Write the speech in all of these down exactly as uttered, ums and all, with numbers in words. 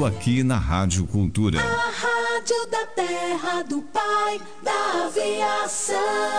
tudo aqui na Rádio Cultura. A rádio da terra do pai da aviação.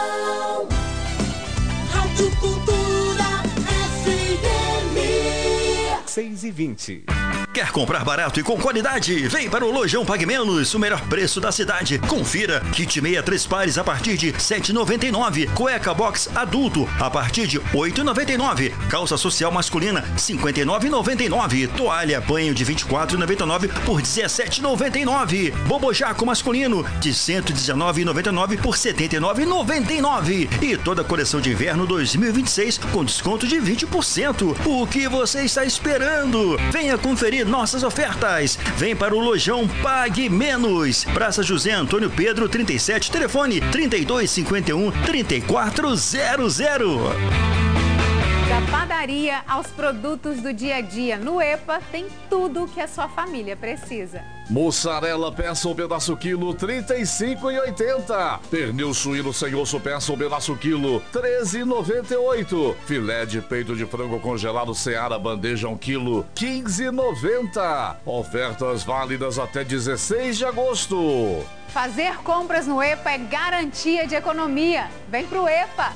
Rádio Cultura F M. seis e vinte. Quer comprar barato e com qualidade? Vem para o Lojão Pague Menos, o melhor preço da cidade. Confira, kit meia três pares a partir de sete reais e noventa e nove centavos. Cueca box adulto a partir de oito reais e noventa e nove centavos. Calça social masculina cinquenta e nove reais e noventa e nove centavos. Toalha banho de vinte e quatro reais e noventa e nove centavos por dezessete reais e noventa e nove centavos. Bobojaco masculino de cento e dezenove reais e noventa e nove centavos por setenta e nove reais e noventa e nove centavos. E toda a coleção de inverno dois mil e vinte e seis com desconto de vinte por cento. O que você está esperando? Venha conferir nossas ofertas. Vem para o Lojão Pague Menos. Praça José Antônio Pedro trinta e sete, telefone trinta e dois, cinquenta e um, trinta e quatro zero zero. Da padaria aos produtos do dia a dia, no EPA tem tudo o que a sua família precisa. Mussarela peça um pedaço quilo, trinta e cinco reais e oitenta centavos. Pernil suíno sem osso peça um pedaço quilo, treze reais e noventa e oito centavos. Filé de peito de frango congelado Seara bandeja um quilo, quinze reais e noventa centavos. Ofertas válidas até dezesseis de agosto. Fazer compras no EPA é garantia de economia. Vem pro EPA!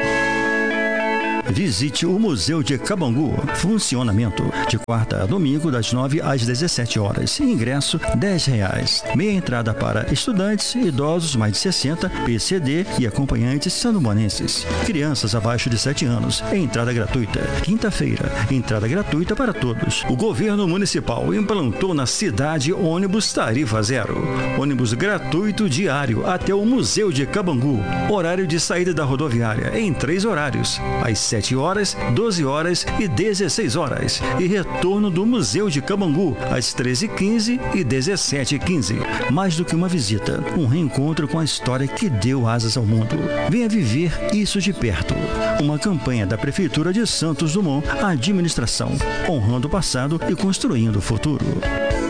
Visite o Museu de Cabangu. Funcionamento de quarta a domingo das nove às dezessete horas. Ingresso dez reais. Meia entrada para estudantes, idosos mais de sessenta, P C D e acompanhantes sandomanenses. Crianças abaixo de sete anos. Entrada gratuita. Quinta-feira, entrada gratuita para todos. O governo municipal implantou na cidade ônibus tarifa zero. Ônibus gratuito diário até o Museu de Cabangu. Horário de saída da rodoviária em três horários. Às sete horas, doze horas e dezesseis horas. E retorno do Museu de Cabangu às treze e quinze e dezessete e quinze. Mais do que uma visita, um reencontro com a história que deu asas ao mundo. Venha viver isso de perto. Uma campanha da Prefeitura de Santos Dumont, a administração, honrando o passado e construindo o futuro.